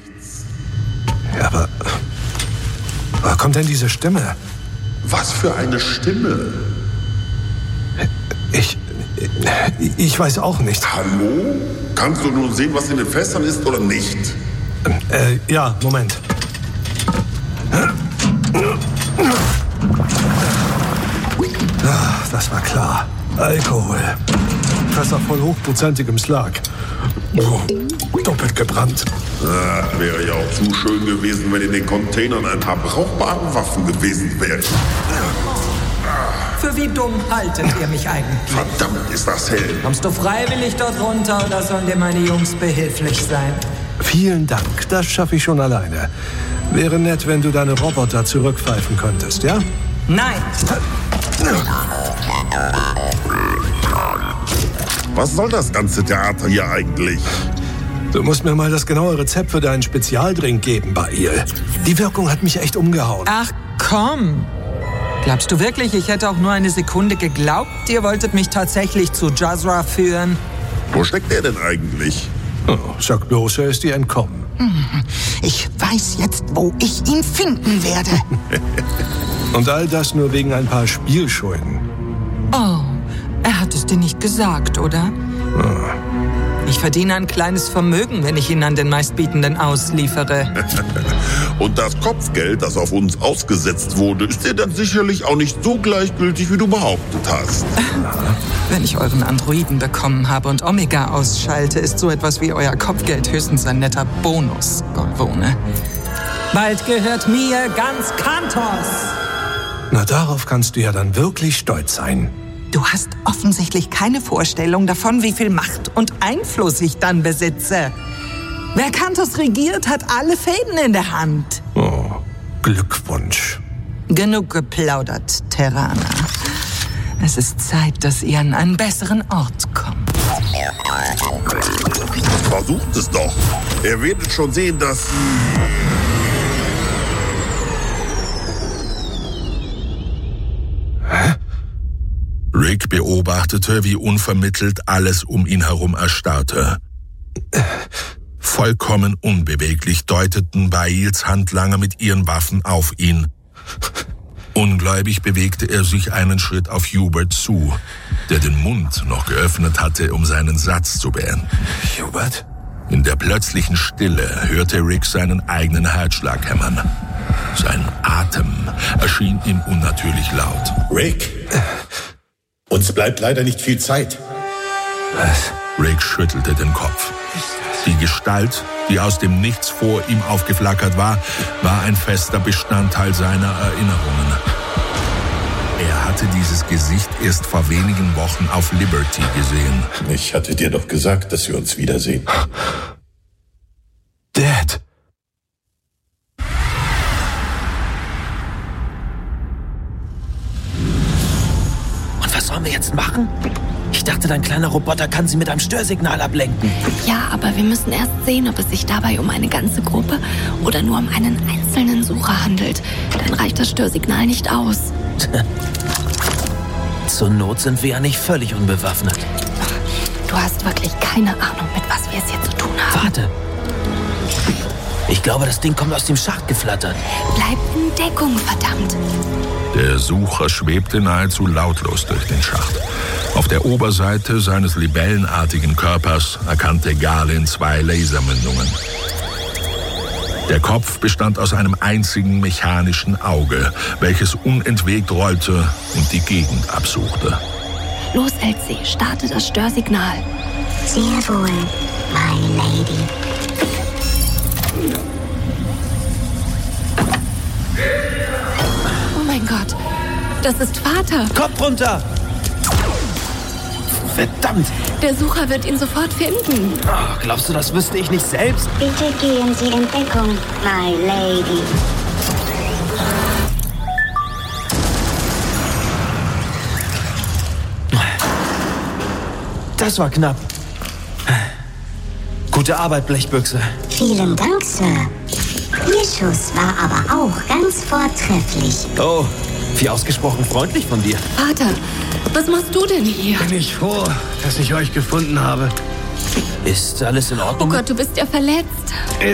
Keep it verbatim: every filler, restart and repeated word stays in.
nichts. Ja, aber woher kommt denn diese Stimme? Was für eine Stimme? Ich, ich weiß auch nicht. Hallo? Kannst du nun sehen, was in den Fässern ist oder nicht? Äh, ja, Moment. Ach, das war klar. Alkohol. Fässer voll hochprozentigem Slag. Oh, doppelt gebrannt. Ah, wäre ja auch zu schön gewesen, wenn in den Containern ein paar brauchbare Waffen gewesen wären. Für wie dumm haltet ihr mich eigentlich? Verdammt, ist das hell. Kommst du freiwillig dort runter oder sollen dir meine Jungs behilflich sein? Vielen Dank, das schaffe ich schon alleine. Wäre nett, wenn du deine Roboter zurückpfeifen könntest, ja? Nein! Was soll das ganze Theater hier eigentlich? Du musst mir mal das genaue Rezept für deinen Spezialdrink geben, Bail. Die Wirkung hat mich echt umgehauen. Ach komm! Glaubst du wirklich, ich hätte auch nur eine Sekunde geglaubt, ihr wolltet mich tatsächlich zu Jazra führen? Wo steckt der denn eigentlich? Oh, sag bloß, er ist dir entkommen. Ich weiß jetzt, wo ich ihn finden werde. Und all das nur wegen ein paar Spielschulden. Oh, er hat es dir nicht gesagt, oder? Oh. Ich verdiene ein kleines Vermögen, wenn ich ihn an den Meistbietenden ausliefere. Und das Kopfgeld, das auf uns ausgesetzt wurde, ist dir dann sicherlich auch nicht so gleichgültig, wie du behauptet hast. Wenn ich euren Androiden bekommen habe und Omega ausschalte, ist so etwas wie euer Kopfgeld höchstens ein netter Bonus, Golvone. Bald gehört mir ganz Kantos. Na, darauf kannst du ja dann wirklich stolz sein. Du hast offensichtlich keine Vorstellung davon, wie viel Macht und Einfluss ich dann besitze. Wer Kantos regiert, hat alle Fäden in der Hand. Oh, Glückwunsch. Genug geplaudert, Terraner. Es ist Zeit, dass ihr an einen besseren Ort kommt. Versucht es doch. Ihr werdet schon sehen, dass... Hä? Rick beobachtete, wie unvermittelt alles um ihn herum erstarrte. Vollkommen unbeweglich deuteten Bails Handlanger mit ihren Waffen auf ihn. Ungläubig bewegte er sich einen Schritt auf Hubert zu, der den Mund noch geöffnet hatte, um seinen Satz zu beenden. Hubert? In der plötzlichen Stille hörte Rick seinen eigenen Herzschlag hämmern. Sein Atem erschien ihm unnatürlich laut. Rick, uns bleibt leider nicht viel Zeit. Was? Rick schüttelte den Kopf. Die Gestalt, die aus dem Nichts vor ihm aufgeflackert war, war ein fester Bestandteil seiner Erinnerungen. Er hatte dieses Gesicht erst vor wenigen Wochen auf Liberty gesehen. Ich hatte dir doch gesagt, dass wir uns wiedersehen. Dad! Und was sollen wir jetzt machen? Ich dachte, dein kleiner Roboter kann sie mit einem Störsignal ablenken. Ja, aber wir müssen erst sehen, ob es sich dabei um eine ganze Gruppe oder nur um einen einzelnen Sucher handelt. Dann reicht das Störsignal nicht aus. Zur Not sind wir ja nicht völlig unbewaffnet. Du hast wirklich keine Ahnung, mit was wir es hier zu tun haben. Warte. Ich glaube, das Ding kommt aus dem Schacht geflattert. Bleib in Deckung, verdammt. Der Sucher schwebte nahezu lautlos durch den Schacht. Auf der Oberseite seines libellenartigen Körpers erkannte Galen zwei Lasermündungen. Der Kopf bestand aus einem einzigen mechanischen Auge, welches unentwegt rollte und die Gegend absuchte. Los, L C, starte das Störsignal. Sehr wohl, my lady. Oh mein Gott, das ist Vater. Kopf runter! Verdammt! Der Sucher wird ihn sofort finden. Oh, glaubst du, das wüsste ich nicht selbst? Bitte gehen Sie in Deckung, my lady. Das war knapp. Gute Arbeit, Blechbüchse. Vielen Dank, Sir. Ihr Schuss war aber auch ganz vortrefflich. Oh, wie ausgesprochen freundlich von dir. Vater, was machst du denn hier? Bin ich froh, dass ich euch gefunden habe. Ist alles in Ordnung? Oh Gott, du bist ja verletzt.